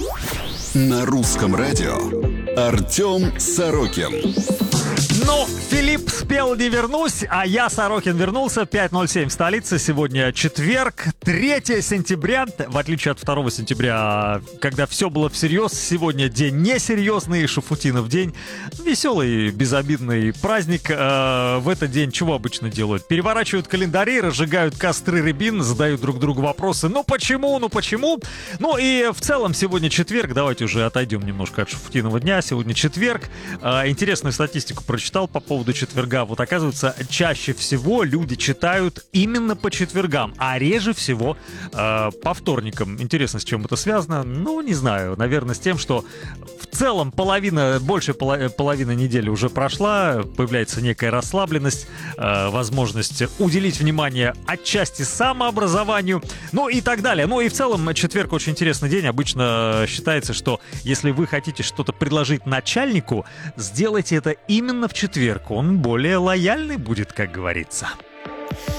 На русском радио Артем Сорокин. Ну, Филипп спел «Не вернусь», а я, Сорокин, вернулся. 5:07 в столице. Сегодня четверг, 3 сентября. В отличие от 2 сентября, когда все было всерьез, сегодня день несерьезный, Шуфутинов день. Веселый, безобидный праздник. В этот день чего обычно делают? Переворачивают календари, разжигают костры рябин, задают друг другу вопросы. Ну почему? Ну и в целом сегодня четверг. Давайте уже отойдем немножко от Шуфутинова дня. Сегодня четверг. Интересную статистику прочитал по поводу четверга. Вот оказывается, чаще всего люди читают именно по четвергам, а реже всего по вторникам. Интересно, с чем это связано? Ну, не знаю. Наверное, с тем, что в целом больше половины недели уже прошла, появляется некая расслабленность, возможность уделить внимание отчасти самообразованию, ну и так далее. Ну и в целом четверг очень интересный день. Обычно считается, что если вы хотите что-то предложить начальнику, сделайте это именно в четверг. Он более лояльный будет, как говорится.